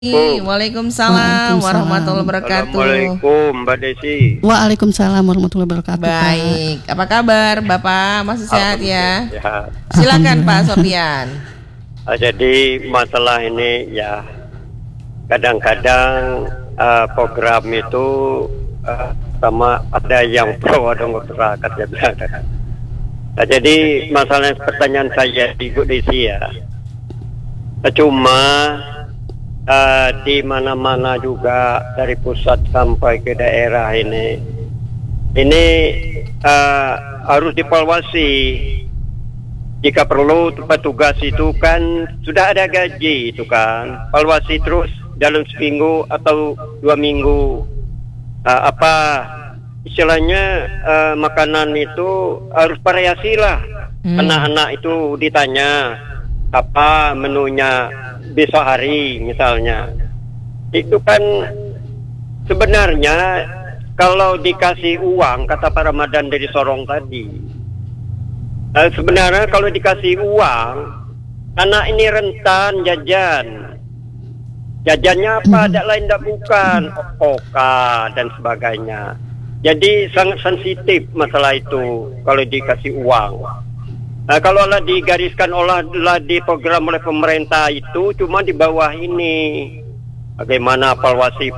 Waalaikumsalam warahmatullahi wabarakatuh. Assalamualaikum Mbak Desi. Waalaikumsalam warahmatullahi wabarakatuh. Baik, apa kabar Bapak? Masih sehat ya? Sehat. Silakan Pak Sofian. Jadi masalah ini ya kadang-kadang program itu sama ada yang pro ada kontra katanya. Jadi masalah pertanyaan saya di Ibu Desi ya. Cuma di mana-mana juga dari pusat sampai ke daerah ini harus dievaluasi. Jika perlu petugas itu kan sudah ada gaji itu kan, evaluasi terus dalam seminggu atau 2 minggu. Istilahnya makanan itu harus variasi lah. Anak-anak itu ditanya apa menunya besok hari misalnya. Itu kan sebenarnya kalau dikasih uang, kata Pak Ramadan dari Sorong tadi, sebenarnya kalau dikasih uang, anak ini rentan jajannya apa, ada lain tak bukan, koka dan sebagainya. Jadi sangat sensitif masalah itu kalau dikasih uang. Kalau lah digariskan di program oleh pemerintah itu cuma di bawah ini, bagaimana evaluasi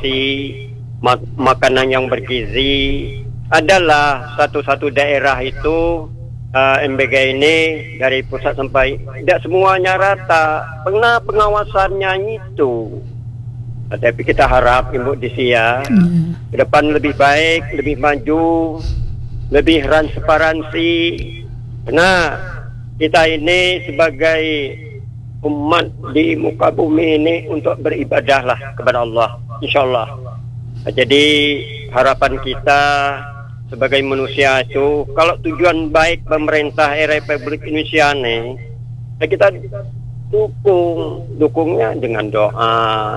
makanan yang bergizi. Adalah satu-satu daerah itu MBG ini dari pusat sampai tidak semuanya rata. Pengawasannya itu. Tapi kita harap Ibu Desi ya, ke depan lebih baik, lebih maju, lebih transparansi. Karena kita ini sebagai umat di muka bumi ini untuk beribadahlah kepada Allah, insyaAllah. Jadi harapan kita sebagai manusia itu, kalau tujuan baik pemerintah Republik Indonesia ini, kita dukungnya dengan doa,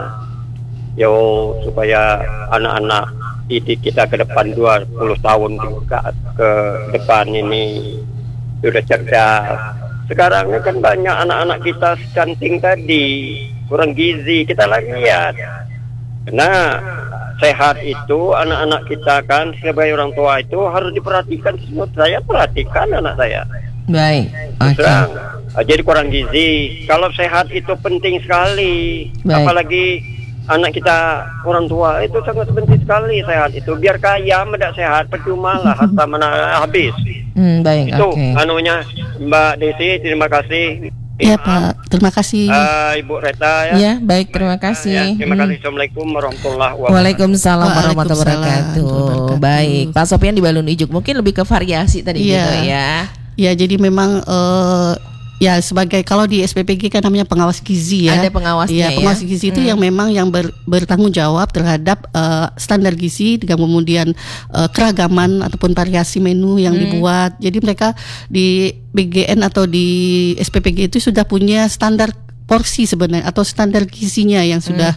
supaya anak-anak didik kita ke depan 20 tahun ke depan ini sudah cerdas. Sekarang ini kan banyak anak-anak kita stunting tadi, kurang gizi, kita lagi lihat. Karena sehat itu anak-anak kita kan sebagai orang tua itu harus diperhatikan. Saya perhatikan anak saya. Baik. Okay. Jadi kurang gizi. Kalau sehat itu penting sekali. Baik. Apalagi anak kita orang tua itu sangat penting sekali sehat itu. Biar kaya tidak sehat percuma lah, harta mana habis. Baik. Itu anunya Mbak Desi, terima kasih. Ya Pak, terima kasih. Ibu Reta ya. Ya, baik, terima kasih. Ya, terima kasih. Assalamualaikum warahmatullahi wabarakatuh. Waalaikumsalam warahmatullahi wabarakatuh. Baik, Pak Sofian di Balun Ijuk, mungkin lebih ke variasi tadi gitu ya. Ya, jadi memang ya sebagai kalau di SPPG kan namanya pengawas gizi ya. Ada pengawasnya ya. Pengawas gizi itu yang memang yang bertanggung jawab terhadap standar gizi dan kemudian keragaman ataupun variasi menu yang dibuat. Jadi mereka di BGN atau di SPPG itu sudah punya standar porsi sebenarnya atau standar gizinya yang sudah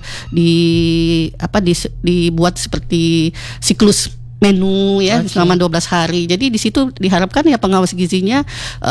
dibuat seperti siklus menu ya selama 12 hari. Jadi di situ diharapkan ya pengawas gizinya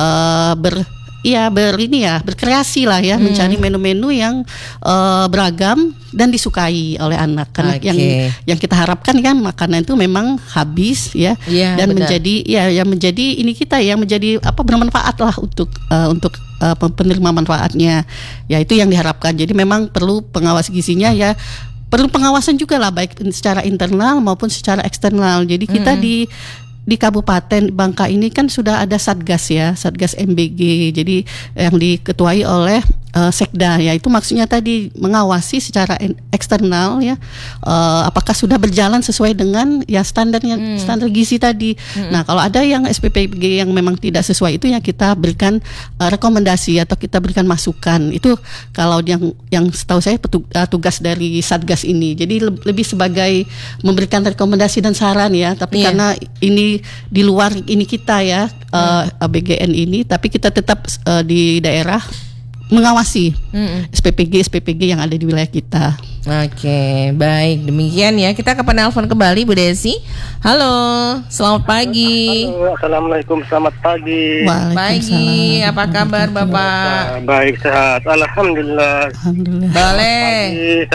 berkreasi lah ya, mencari menu-menu yang beragam dan disukai oleh anak. Karena yang kita harapkan kan makanan itu memang habis ya, dan benar. menjadi ini kita yang menjadi bermanfaat lah untuk penerima manfaatnya. Ya itu yang diharapkan. Jadi memang perlu pengawas gizinya ya. Perlu pengawasan juga lah baik secara internal maupun secara eksternal. Jadi kita di Kabupaten Bangka ini kan sudah ada Satgas ya, Satgas MBG. Jadi yang diketuai oleh Sekda, ya itu maksudnya tadi mengawasi secara eksternal ya, apakah sudah berjalan sesuai dengan ya standar gizi tadi. Nah kalau ada yang SPPG yang memang tidak sesuai itu ya kita berikan rekomendasi atau kita berikan masukan. Itu kalau yang setahu saya tugas dari Satgas ini. Jadi lebih sebagai memberikan rekomendasi dan saran ya. Tapi karena ini di luar ini kita ya BGN ini, tapi kita tetap di daerah mengawasi SPPG yang ada di wilayah kita. Oke, baik. Demikian ya. Kita ke penelpon kembali Bu Desi. Halo, selamat pagi. Halo, assalamualaikum, selamat pagi. Pagi, apa kabar Bapak? Baik, sehat. Alhamdulillah. Boleh.